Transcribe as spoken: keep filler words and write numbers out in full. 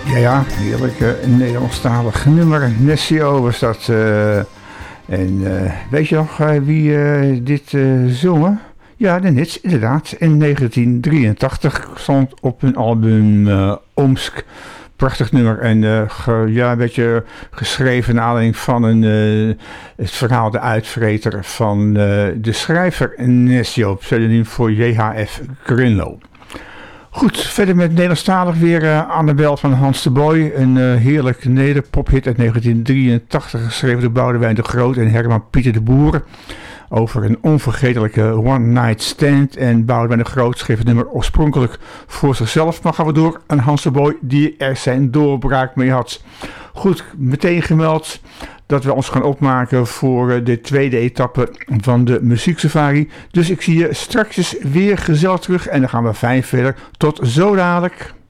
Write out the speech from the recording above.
Ja, ja, heerlijk uh, Nederlandstalig nummer. Nessio was dat. Uh, en uh, weet je nog uh, wie uh, dit uh, zongen? Ja, de Nits, inderdaad. In negentien drieëntachtig stond op hun album uh, Omsk. Prachtig nummer en uh, ge, ja, een beetje geschreven naar aanleiding van een, uh, het verhaal De Uitvreter van uh, de schrijver Nessio, pseudoniem voor J H F Grunlo. Goed, verder met Nederlandstalig weer uh, Annabel van Hans de Boy. Een uh, heerlijk nederpophit uit negentien drieëntachtig, geschreven door Boudewijn de Groot en Herman Pieter de Boer. Over een onvergetelijke one night stand. En Boudewijn de Groot schreef het nummer oorspronkelijk voor zichzelf. Maar gaan we door aan Hans de Boy, die er zijn doorbraak mee had. Goed, meteen gemeld dat we ons gaan opmaken voor de tweede etappe van de muzieksafari. Dus ik zie je straks weer gezellig terug en dan gaan we fijn verder. Tot zo dadelijk.